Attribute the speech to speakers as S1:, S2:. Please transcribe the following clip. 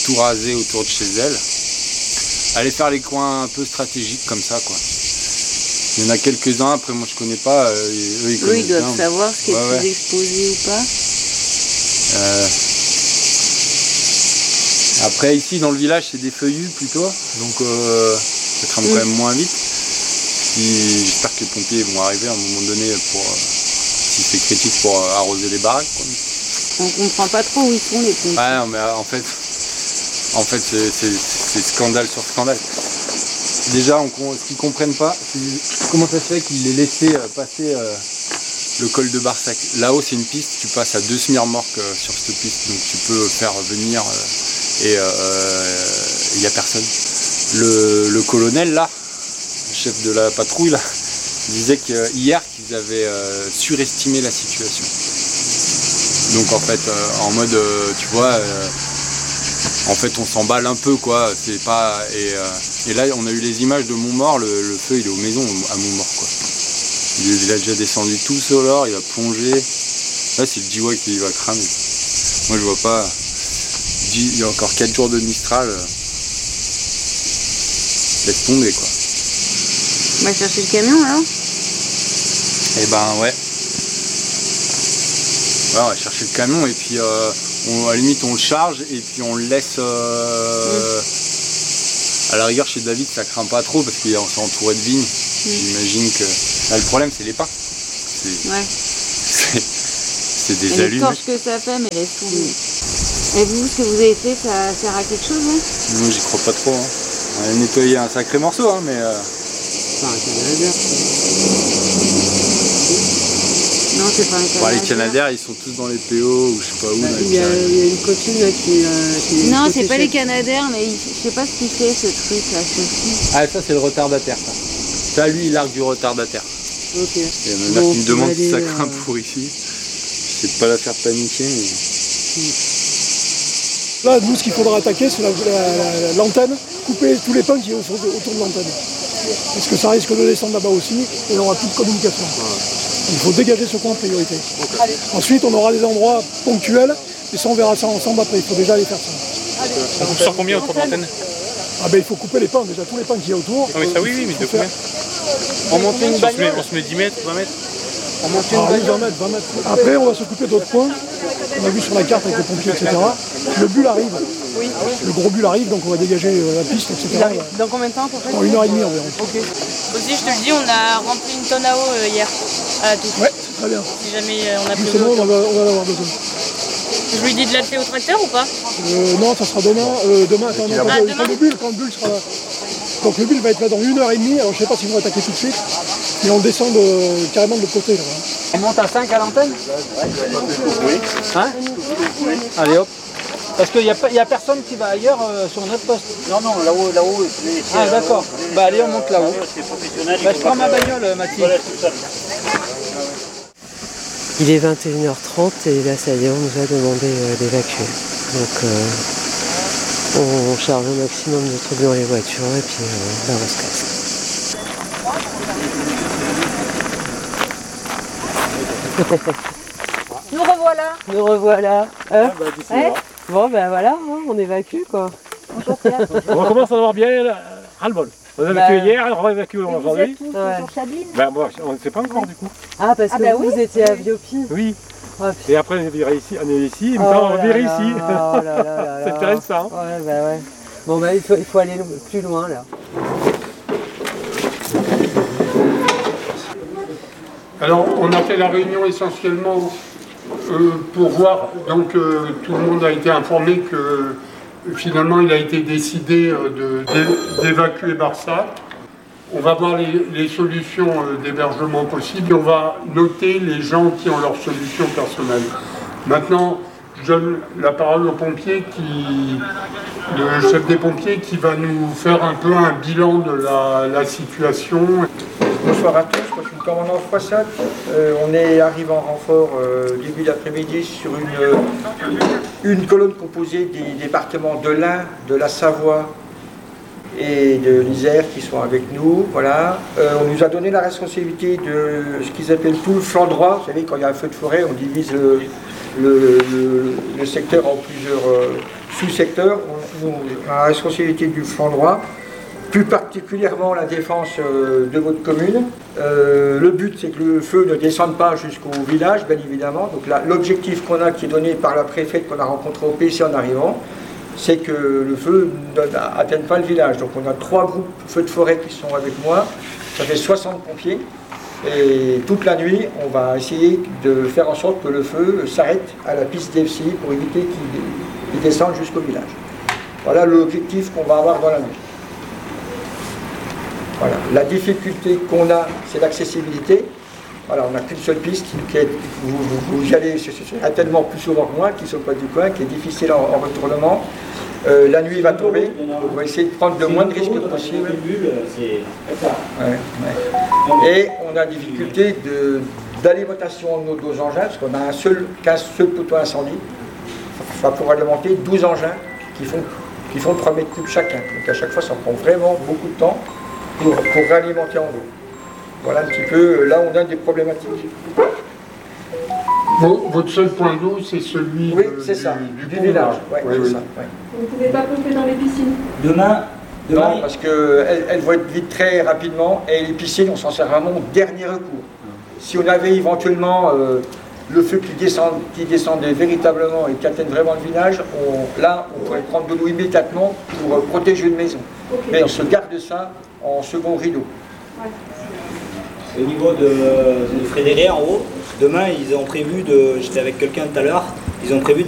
S1: tout raser autour de chez elle. Aller faire les coins un peu stratégiques comme ça, quoi. Il y en a quelques-uns, après moi je connais pas, eux ils connaissent
S2: ils doivent
S1: bien.
S2: savoir ce qui est plus exposé ou pas.
S1: Après ici dans le village c'est des feuillus plutôt, donc ça crame quand même moins vite. J'espère que les pompiers vont arriver à un moment donné pour, si c'est critique, pour arroser les baraques, quoi.
S2: On comprend pas trop où ils sont les pompiers.
S1: Ouais, mais en fait c'est scandale sur scandale. Déjà, ce qu'ils comprennent pas, c'est comment ça se fait qu'ils aient laissé passer le col de Barsac. Là-haut, c'est une piste, tu passes à 2 semi-remorques sur cette piste, donc tu peux faire venir et il n'y a personne. Le colonel, là, le chef de la patrouille, là, disait qu'hier, qu'ils avaient surestimé la situation. Donc en fait, en mode, tu vois, en fait on s'emballe un peu, quoi. C'est pas et là on a eu les images de Montmort, le feu il est aux maisons à Montmort, quoi. Il a déjà descendu tout Solor, il va plonger. Là c'est le Jiwa qui va cramer. Moi je vois pas. Il y a encore 4 jours de Mistral. Laisse tomber, quoi.
S2: On va chercher le camion alors?
S1: Eh ben ouais. Ouais, on va chercher le camion et puis à la limite on le charge et puis on le laisse à la rigueur chez David ça craint pas trop parce qu'il est entouré de vignes. J'imagine que là, le problème c'est les pins. C'est des allumes.
S2: Les torches que ça fait, mais laisse tomber. Et vous, ce que vous avez fait, ça sert à quelque chose, hein?
S1: Nous j'y crois pas trop, hein. On a nettoyé un sacré morceau, hein, mais
S2: c'est pas un canadair. Non, c'est pas un canadair.
S1: Les canadaires ils sont tous dans les PO ou je sais pas où. Là,
S3: il y a une copine là qui
S2: non, c'est pas les canadaires, mais je sais pas ce qu'il fait ce truc là, ceci.
S1: Ah, ça c'est le retardataire, ça. Ça lui il largue du retardataire.
S3: Ok.
S1: Il y en a qui me demandent si ça craint pour ici. Je sais pas la faire paniquer, mais...
S4: Là, nous, ce qu'il faudra attaquer, c'est l'antenne, couper tous les pins qui sont autour de l'antenne. Parce que ça risque de descendre là-bas aussi, et on n'aura plus de communication. Il faut dégager ce coin en priorité. Ensuite, on aura des endroits ponctuels, et ça, on verra ça ensemble après. Il faut déjà aller faire ça.
S5: On coupe sur combien autour de l'antenne?
S4: Ah ben, il faut couper les pins, déjà, tous les pins qu'il y a autour.
S5: Non mais ça oui, mais de combien?
S1: On monte une bagnole.
S5: On se met 10 mètres, 20 mètres?
S1: On monte une bagnole.
S4: 20 mètres. Après, on va s'occuper d'autres points. On a vu sur la carte avec les pompiers, etc. Le bulle arrive.
S3: Oui.
S4: Le gros bulle arrive, donc on va dégager la piste, etc.
S3: Il arrive dans combien de temps pour faire?
S4: Dans 1h30 environ.
S3: Ok.
S6: Aussi, je te le dis, on a rempli une tonne à eau hier à la touche.
S4: Ouais, c'est très bien.
S6: Si jamais on a plus
S4: Justement,
S6: d'eau.
S4: on va en avoir besoin.
S6: Je lui dis de l'atteler au tracteur ou pas?
S4: Non, ça sera demain. Demain, attends, non,
S6: demain.
S4: quand le bulle sera là. Donc le bulle va être là dans 1h30. Alors je sais pas s'ils vont attaquer tout de suite. Mais on descend carrément de l'autre côté. Là.
S1: On monte à 5 à l'antenne? Oui. Hein? Allez hop. Parce qu'il n'y a personne qui va ailleurs sur notre poste.
S7: Non, là-haut.
S1: Ah d'accord. Bah allez, on monte là-haut. Bah, je prends ma bagnole, Mathilde.
S7: Voilà, tout ça.
S3: Il est 21h30 et là, ça y est, on nous a demandé d'évacuer. Donc, on charge un maximum de trucs dans les voitures et puis là, on se casse.
S6: Nous revoilà.
S3: Nous revoilà. Bon, ben voilà, hein, on évacue quoi.
S5: On commence à avoir bien ras-le-bol. On a évacué hier, on va évacuer aujourd'hui.
S6: Sur Chabline.
S5: Ben moi, on ne sait pas encore du coup.
S3: Ah, parce que vous étiez à Viopi.
S5: Oui.
S3: Oh,
S5: et après on est viré ici, et maintenant on vire ici. C'est intéressant.
S3: Ouais, bah ouais. Bon bah il faut aller plus loin là.
S8: Alors on a fait la réunion essentiellement pour voir, donc tout le monde a été informé que finalement il a été décidé d'évacuer Barsac. On va voir les solutions d'hébergement possibles et on va noter les gens qui ont leurs solutions personnelles. Maintenant, je donne la parole au pompier, le chef des pompiers, qui va nous faire un peu un bilan de la situation.
S9: Bonsoir à tous, moi je suis le commandant Froissac. On est arrivé en renfort début d'après-midi sur une colonne composée des départements de l'Ain, de la Savoie et de l'Isère qui sont avec nous. Voilà. On nous a donné la responsabilité de ce qu'ils appellent tout le flanc droit. Vous savez, quand il y a un feu de forêt, on divise le secteur en plusieurs sous-secteurs. Nous, on a la responsabilité du flanc droit, plus particulièrement la défense de votre commune. Le but, c'est que le feu ne descende pas jusqu'au village, bien évidemment. Donc là, l'objectif qu'on a, qui est donné par la préfète qu'on a rencontré au PC en arrivant, c'est que le feu n'atteigne pas le village. Donc on a 3 groupes feux de forêt qui sont avec moi, ça fait 60 pompiers. Et toute la nuit, on va essayer de faire en sorte que le feu s'arrête à la piste DFCI pour éviter qu'il descende jusqu'au village. Voilà l'objectif qu'on va avoir dans la nuit. Voilà. La difficulté qu'on a, c'est l'accessibilité. Voilà, on n'a qu'une seule piste, qui est, vous y allez certainement plus souvent que moi, qui ne sont pas du coin, qui est difficile en retournement. La nuit va tomber, donc on va essayer de prendre le moins de risques possible. Et on a difficulté d'alimentation de nos 2 engins, parce qu'on a qu'un seul poteau incendie. Ça pour alimenter 12 engins qui font 3 mètres cubes chacun. Donc à chaque fois, ça prend vraiment beaucoup de temps pour réalimenter en eau. Voilà un petit peu, là on a des problématiques.
S8: Votre seul point d'eau, c'est celui
S9: du village. Ouais,
S8: oui.
S9: Ça, ouais.
S7: Vous ne pouvez pas pomper dans les piscines?
S9: Demain, non, parce qu'elles vont être vides très rapidement, et les piscines, on s'en sert vraiment au dernier recours. Si on avait éventuellement le feu qui descendait véritablement et qui atteigne vraiment le village, on pourrait prendre de l'eau immédiatement pour protéger une maison. Okay. Mais on se garde ça en second rideau.
S7: Ouais.
S10: Au niveau de Frédéric en haut, demain ils ont prévu j'étais avec quelqu'un tout à l'heure, ils ont prévu